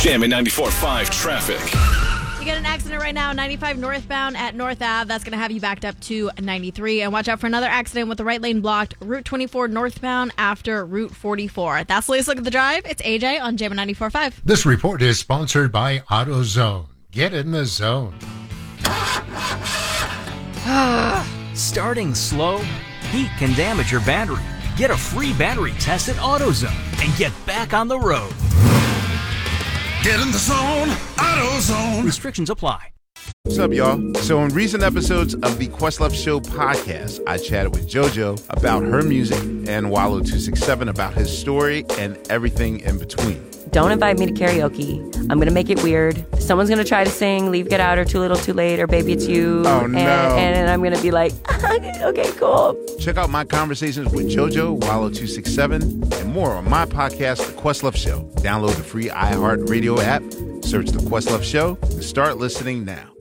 Jammin' 94.5 traffic. You get an accident right now, 95 northbound at North Ave. That's going to have you backed up to 93. And watch out for another accident with the right lane blocked, Route 24 northbound after Route 44. That's the latest look at the drive. It's AJ on Jammin' 94.5. This report is sponsored by AutoZone. Get in the zone. Starting slow? Heat can damage your battery. Get a free battery test at AutoZone and get back on the road. Get in the zone, AutoZone. Restrictions apply. What's up, y'all? So in recent episodes of the Questlove Show podcast, I chatted with JoJo about her music and Wallo267 about his story and everything in between. Don't invite me to karaoke. I'm going to make it weird. Someone's going to try to sing Leave, Get Out, or Too Little, Too Late, or Baby It's You. Oh, no. And I'm going to be like, okay, cool. Check out my conversations with JoJo, Wallo267, and more on my podcast, The Questlove Show. Download the free iHeartRadio app, search The Questlove Show, and start listening now.